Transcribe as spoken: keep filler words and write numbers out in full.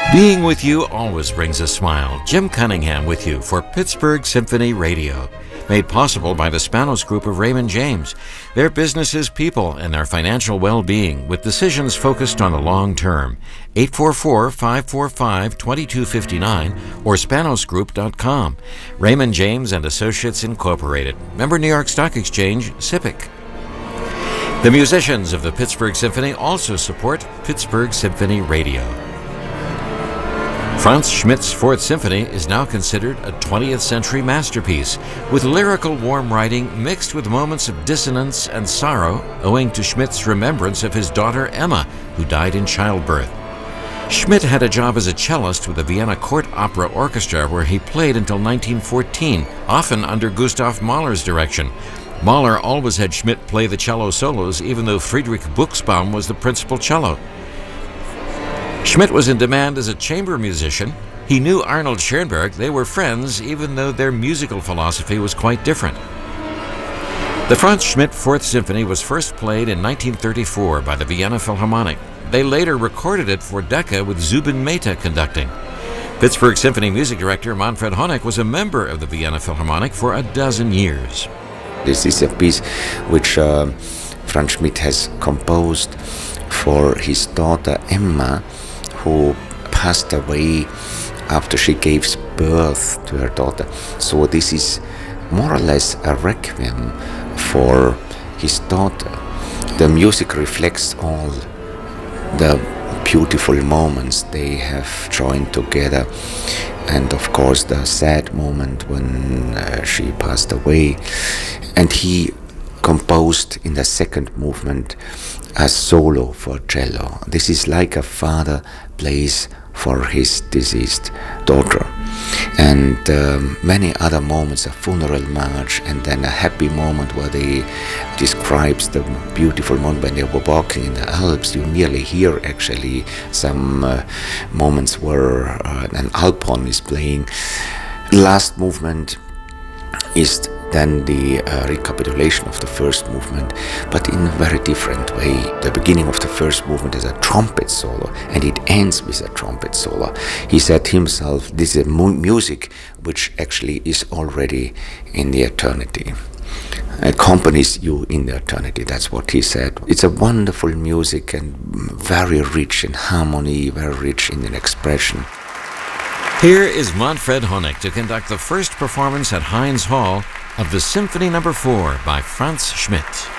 Being with you always brings a smile. Jim Cunningham with you for Pittsburgh Symphony Radio. Made possible by the Spanos Group of Raymond James. Their business is people and their financial well-being with decisions focused on the long term. eight four four, five four five, two two five nine or spanos group dot com. Raymond James and Associates Incorporated. Member New York Stock Exchange, S I P C. The musicians of the Pittsburgh Symphony also support Pittsburgh Symphony Radio. Franz Schmidt's Fourth Symphony is now considered a twentieth century masterpiece, with lyrical warm writing mixed with moments of dissonance and sorrow owing to Schmidt's remembrance of his daughter Emma, who died in childbirth. Schmidt had a job as a cellist with the Vienna Court Opera Orchestra, where he played until nineteen fourteen, often under Gustav Mahler's direction. Mahler always had Schmidt play the cello solos, even though Friedrich Buxbaum was the principal cello. Schmidt was in demand as a chamber musician. He knew Arnold Schoenberg. They were friends, even though their musical philosophy was quite different. The Franz Schmidt Fourth Symphony was first played in nineteen thirty-four by the Vienna Philharmonic. They later recorded it for Decca with Zubin Mehta conducting. Pittsburgh Symphony music director Manfred Honeck was a member of the Vienna Philharmonic for a dozen years. This is a piece which uh, Franz Schmidt has composed for his daughter Emma, who passed away after she gave birth to her daughter. So this is more or less a requiem for his daughter. The music reflects all the beautiful moments they have joined together, and of course the sad moment when uh, she passed away. And he composed in the second movement a solo for cello. This is like a father plays for his deceased daughter. And um, many other moments, a funeral march, and then a happy moment where they describes the beautiful moment when they were walking in the Alps. You nearly hear actually some uh, moments where uh, an Alphorn is playing. Last movement is then the uh, recapitulation of the first movement, but in a very different way. The beginning of the first movement is a trumpet solo, and it ends with a trumpet solo. He said himself, this is mu- music which actually is already in the eternity, accompanies you in the eternity. That's what he said. It's a wonderful music and very rich in harmony, very rich in an expression. Here is Manfred Honeck to conduct the first performance at Heinz Hall of the Symphony Number Four by Franz Schmidt.